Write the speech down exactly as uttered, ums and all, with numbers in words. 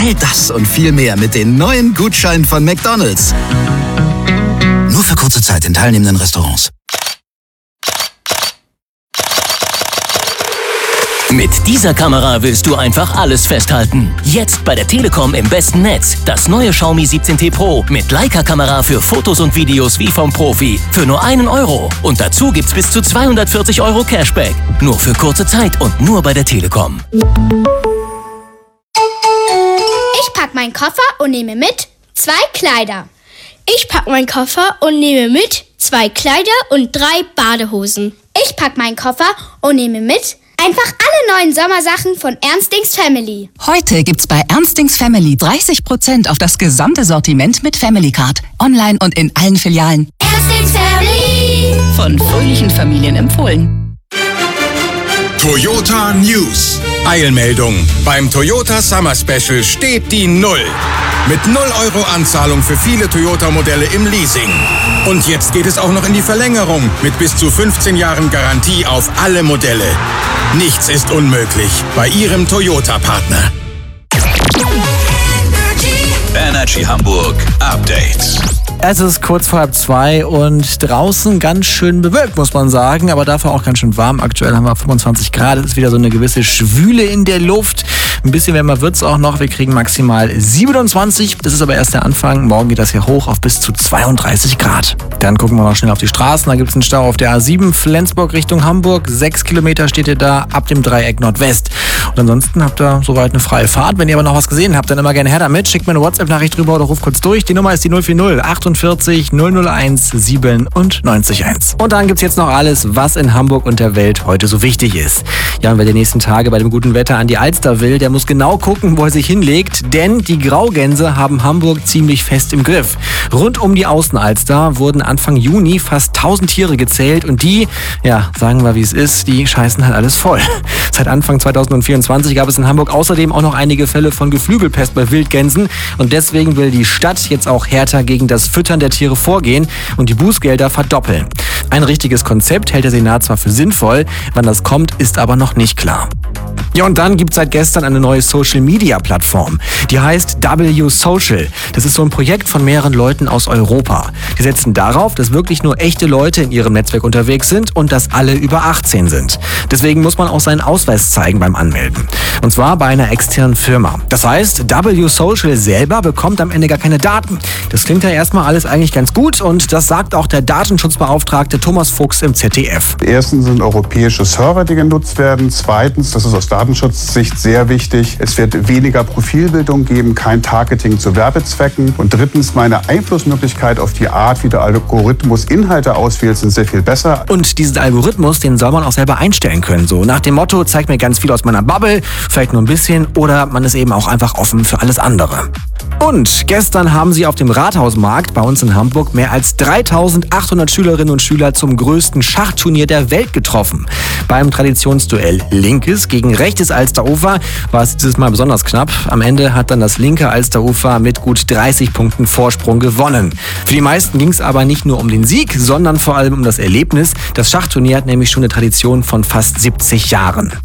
All das und viel mehr mit den neuen Gutscheinen von McDonald's. Nur für kurze Zeit in teilnehmenden Restaurants. Mit dieser Kamera willst du einfach alles festhalten. Jetzt bei der Telekom im besten Netz. Das neue Xiaomi siebzehn T Pro mit Leica-Kamera für Fotos und Videos wie vom Profi. Für nur einen Euro. Und dazu gibt's bis zu zweihundertvierzig Euro Cashback. Nur für kurze Zeit und nur bei der Telekom. Ich pack meinen Koffer und nehme mit zwei Kleider. Ich pack meinen Koffer und nehme mit zwei Kleider und drei Badehosen. Ich pack meinen Koffer und nehme mit einfach alle neuen Sommersachen von Ernstings Family. Heute gibt's bei Ernstings Family dreißig Prozent auf das gesamte Sortiment mit Family Card. Online und in allen Filialen. Ernstings Family. Von fröhlichen Familien empfohlen. Toyota News. Eilmeldung. Beim Toyota Summer Special steht die Null. Mit null Euro Anzahlung für viele Toyota-Modelle im Leasing. Und jetzt geht es auch noch in die Verlängerung mit bis zu fünfzehn Jahren Garantie auf alle Modelle. Nichts ist unmöglich bei Ihrem Toyota-Partner. Energy Hamburg Update. Es ist kurz vor halb zwei und draußen ganz schön bewölkt, muss man sagen, aber dafür auch ganz schön warm. Aktuell haben wir fünfundzwanzig Grad, es ist wieder so eine gewisse Schwüle in der Luft. Ein bisschen wärmer wird es auch noch, wir kriegen maximal siebenundzwanzig, das ist aber erst der Anfang. Morgen geht das hier hoch auf bis zu zweiunddreißig Grad. Dann gucken wir noch schnell auf die Straßen, da gibt es einen Stau auf der A sieben, Flensburg Richtung Hamburg. Sechs Kilometer steht ihr da ab dem Dreieck Nordwest. Und ansonsten habt ihr soweit eine freie Fahrt. Wenn ihr aber noch was gesehen habt, dann immer gerne her damit. Schickt mir eine WhatsApp-Nachricht drüber oder ruft kurz durch. Die Nummer ist die null vier null achtundvierzig null null eins siebenundneunzig eins. Und dann gibt's jetzt noch alles, was in Hamburg und der Welt heute so wichtig ist. Ja, und wer die nächsten Tage bei dem guten Wetter an die Alster will, der muss genau gucken, wo er sich hinlegt, denn die Graugänse haben Hamburg ziemlich fest im Griff. Rund um die Außenalster wurden Anfang Juni fast tausend Tiere gezählt und die, ja, sagen wir wie es ist, die scheißen halt alles voll. Seit Anfang zweitausendvierundzwanzig gab es in Hamburg außerdem auch noch einige Fälle von Geflügelpest bei Wildgänsen und deswegen will die Stadt jetzt auch härter gegen das Füttern der Tiere vorgehen und die Bußgelder verdoppeln. Ein richtiges Konzept hält der Senat zwar für sinnvoll, wann das kommt, ist aber noch nicht klar. Ja, und dann gibt es seit gestern eine neue Social-Media-Plattform. Die heißt W Social. Das ist so ein Projekt von mehreren Leuten aus Europa. Die setzen darauf, dass wirklich nur echte Leute in ihrem Netzwerk unterwegs sind und dass alle über achtzehn sind. Deswegen muss man auch seinen Ausweis zeigen beim Anmelden. Und zwar bei einer externen Firma. Das heißt, W Social selber bekommt am Ende gar keine Daten. Das klingt ja erstmal alles eigentlich ganz gut und das sagt auch der Datenschutzbeauftragte Thomas Fuchs im Z D F. Erstens sind europäische Server, die genutzt werden. Zweitens, das ist aus Datenschutzsicht sehr wichtig, es wird weniger Profilbildung geben, kein Targeting zu Werbezwecken. Und drittens, meine Einflussmöglichkeit auf die Art, wie der Algorithmus Inhalte auswählt, sind sehr viel besser. Und diesen Algorithmus, den soll man auch selber einstellen können. So nach dem Motto, zeigt mir ganz viel aus meiner Bubble, vielleicht nur ein bisschen, oder man ist eben auch einfach offen für alles andere. Und gestern haben sie auf dem Rathausmarkt bei uns in Hamburg mehr als dreitausendachthundert Schülerinnen und Schüler zum größten Schachturnier der Welt getroffen. Beim Traditionsduell linkes gegen rechtes Alsterufer war es dieses Mal besonders knapp. Am Ende hat dann das linke Alsterufer mit gut dreißig Punkten Vorsprung gewonnen. Für die meisten ging es aber nicht nur um den Sieg, sondern vor allem um das Erlebnis. Das Schachturnier hat nämlich schon eine Tradition von fast siebzig Jahren.